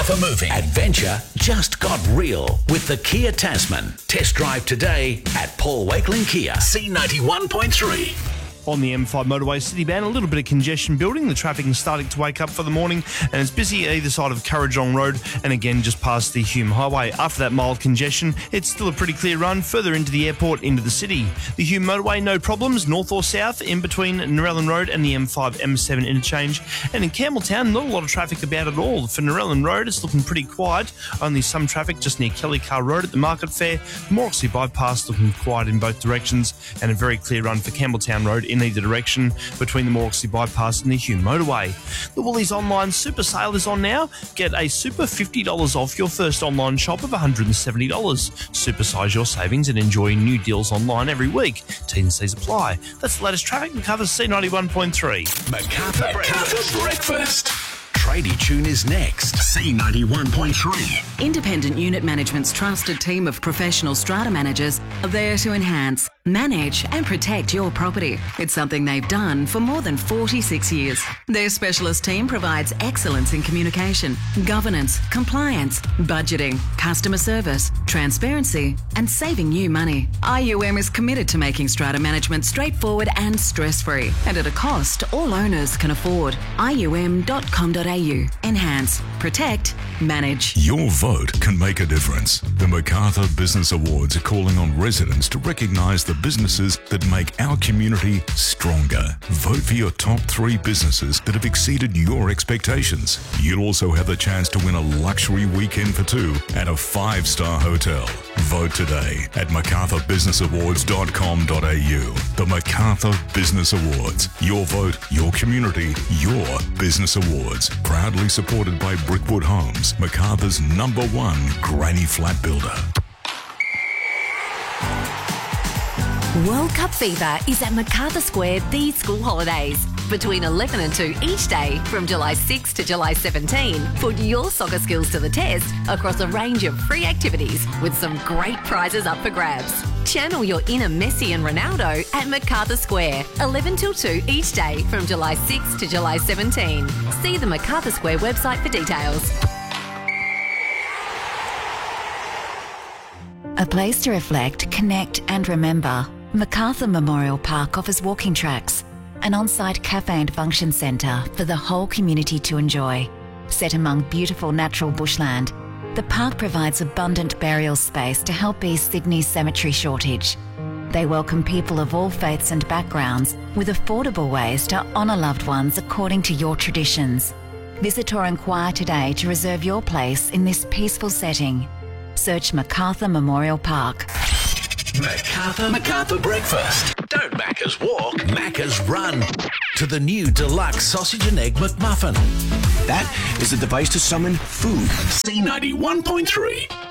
Macarthur Moving. Adventure just got real with the Kia Tasman. Test drive today at Paul Wakelin Kia. C91.3. On the M5 motorway, Cityband, a little bit of congestion building. The traffic is starting to wake up for the morning, and it's busy either side of Currajong Road and again just past the Hume Highway. After that mild congestion, it's still a pretty clear run further into the airport, into the city. The Hume motorway, no problems, north or south, in between Narellan Road and the M5 M7 interchange. And in Campbelltown, not a lot of traffic about at all. For Narellan Road, it's looking pretty quiet. Only some traffic just near Kelly Car Road at the Market Fair. Morrissey Bypass looking quiet in both directions, and a very clear run for Campbelltown Road in either direction between the Morrissey Bypass and the Hume motorway. The Woolies Online Super Sale is on now. Get a super $50 off your first online shop of $170. Supersize your savings and enjoy new deals online every week. T&Cs apply. That's the latest traffic. Macarthur C91.3. Macarthur Breakfast. Tradie Tune is next. C91.3. Independent Unit Management's trusted team of professional strata managers are there to enhance, manage and protect your property. It's something they've done for more than 46 years. Their specialist team provides excellence in communication, governance, compliance, budgeting, customer service, transparency and saving you money. IUM is committed to making strata management straightforward and stress-free and at a cost all owners can afford. IUM.com.au. Enhance, protect, manage. Your vote can make a difference. The Macarthur Business Awards are calling on residents to recognise the businesses that make our community stronger. Vote for your top 3 businesses that have exceeded your expectations. You'll also have the chance to win a luxury weekend for 2 at a 5-star hotel. Vote today at macarthurbusinessawards.com.au. The Macarthur Business Awards. Your vote, your community, your business awards. Proudly supported by Brickwood Homes, Macarthur's #1 granny flat builder. World Cup fever is at Macarthur Square these school holidays. Between 11 and 2 each day from July 6 to July 17, put your soccer skills to the test across a range of free activities with some great prizes up for grabs. Channel your inner Messi and Ronaldo at Macarthur Square, 11 till 2 each day from July 6 to July 17. See the Macarthur Square website for details. A place to reflect, connect and remember. Macarthur Memorial Park offers walking tracks, an on-site cafe and function centre for the whole community to enjoy. Set among beautiful natural bushland, the park provides abundant burial space to help ease Sydney's cemetery shortage. They welcome people of all faiths and backgrounds with affordable ways to honour loved ones according to your traditions. Visit or inquire today to reserve your place in this peaceful setting. Search Macarthur Memorial Park. Macarthur Breakfast. Don't Macca's walk, Macca's run to the new deluxe sausage and egg McMuffin. That is the device to summon food. C91.3.